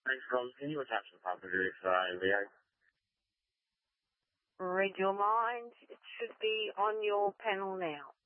Thanks for calling. Can you attach the passenger if Leo? Read your mind. It should be on your panel now.